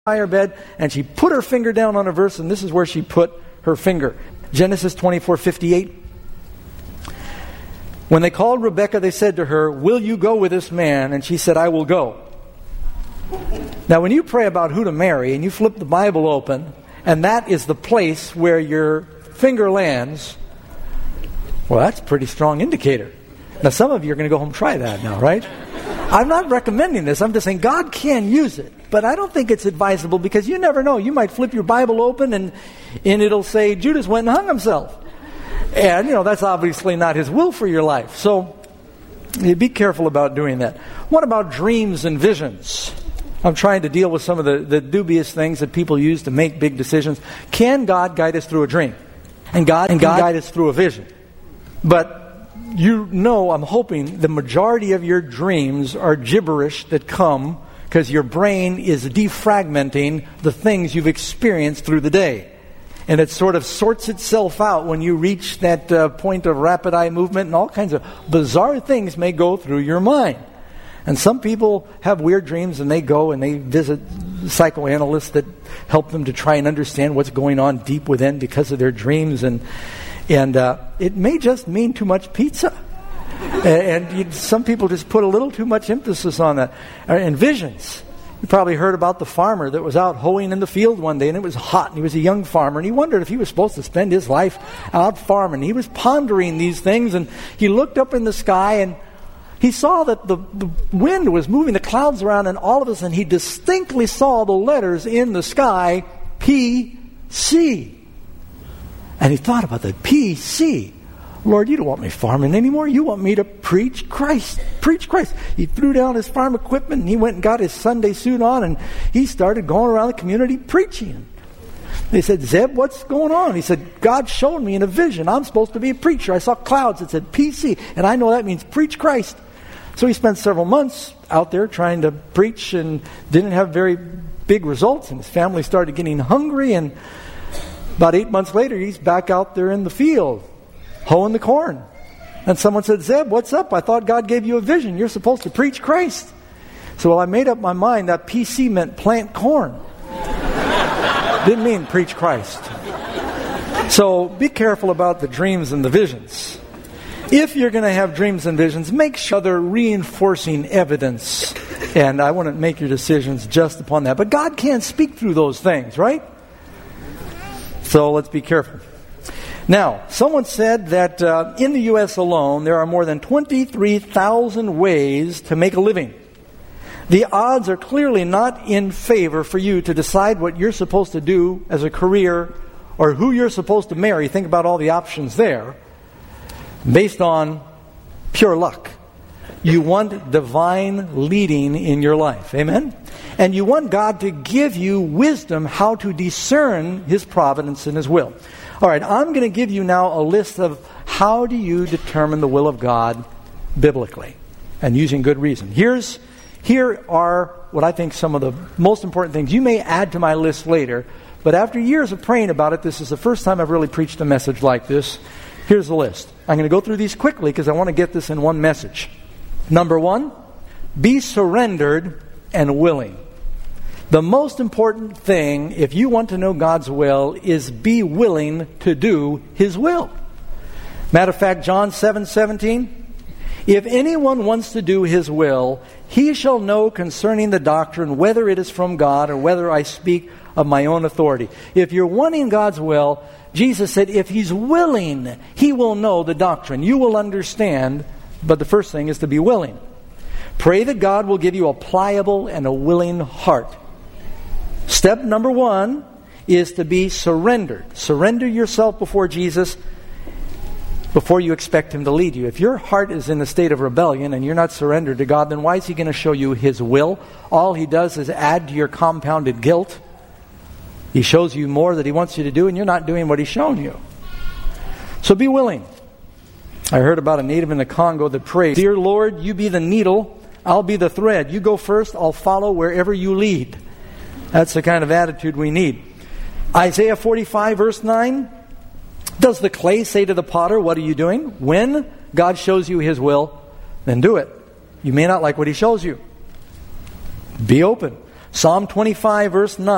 by her bed, and she put her finger down on a verse, and this is where she put her finger. Genesis 24:58. When they called Rebekah, they said to her, "Will you go with this man?" And she said, "I will go." Now, when you pray about who to marry, and you flip the Bible open, and that is the place where your finger lands, well, that's a pretty strong indicator. Now, some of you are going to go home and try that now, right? I'm not recommending this. I'm just saying God can use it. But I don't think it's advisable because you never know. You might flip your Bible open and it'll say Judas went and hung himself. And, that's obviously not his will for your life. So, be careful about doing that. What about dreams and visions? I'm trying to deal with some of the dubious things that people use to make big decisions. Can God guide us through a dream? And God can guide us through a vision. But I'm hoping the majority of your dreams are gibberish that come because your brain is defragmenting the things you've experienced through the day. And it sort of sorts itself out when you reach that point of rapid eye movement, and all kinds of bizarre things may go through your mind. And some people have weird dreams, and they go and they visit psychoanalysts that help them to try and understand what's going on deep within because of their dreams. And it may just mean too much pizza. And some people just put a little too much emphasis on that. And visions. You probably heard about the farmer that was out hoeing in the field one day, and it was hot, and he was a young farmer, and he wondered if he was supposed to spend his life out farming. He was pondering these things, and he looked up in the sky, and he saw that the wind was moving the clouds around, and all of a sudden he distinctly saw the letters in the sky, P.C. And he thought about that, P.C. Lord, you don't want me farming anymore. You want me to preach Christ. Preach Christ. He threw down his farm equipment and he went and got his Sunday suit on and he started going around the community preaching. They said, "Zeb, what's going on?" He said, "God showed me in a vision. I'm supposed to be a preacher. I saw clouds that said PC, and I know that means preach Christ." So he spent several months out there trying to preach and didn't have very big results. And his family started getting hungry, and about 8 months later, he's back out there in the field, hoeing the corn. And someone said, "Zeb, what's up? I thought God gave you a vision. You're supposed to preach Christ." So I made up my mind that PC meant plant corn. Didn't mean preach Christ. So be careful about the dreams and the visions. If you're going to have dreams and visions, make sure they're reinforcing evidence. And I want to make your decisions just upon that. But God can speak through those things, right? So let's be careful. Now, someone said that in the U.S. alone, there are more than 23,000 ways to make a living. The odds are clearly not in favor for you to decide what you're supposed to do as a career or who you're supposed to marry. Think about all the options there based on pure luck. You want divine leading in your life. Amen? And you want God to give you wisdom how to discern His providence and His will. All right, I'm going to give you now a list of how do you determine the will of God biblically and using good reason. Here are what I think some of the most important things. You may add to my list later, but after years of praying about it, this is the first time I've really preached a message like this. Here's the list. I'm going to go through these quickly because I want to get this in one message. Number 1, be surrendered and willing. The most important thing, if you want to know God's will, is be willing to do His will. Matter of fact, John 7:17, if anyone wants to do His will, he shall know concerning the doctrine whether it is from God or whether I speak of my own authority. If you're wanting God's will, Jesus said if He's willing, He will know the doctrine. You will understand, but the first thing is to be willing. Pray that God will give you a pliable and a willing heart. Step number 1 is to be surrendered. Surrender yourself before Jesus before you expect Him to lead you. If your heart is in a state of rebellion and you're not surrendered to God, then why is He going to show you His will? All He does is add to your compounded guilt. He shows you more that He wants you to do, and you're not doing what He's shown you. So be willing. I heard about a native in the Congo that prayed, "Dear Lord, you be the needle, I'll be the thread. You go first, I'll follow wherever you lead." That's the kind of attitude we need. Isaiah 45 verse 9. Does the clay say to the potter, "What are you doing?" When God shows you His will, then do it. You may not like what He shows you. Be open. Psalm 25 verse 9.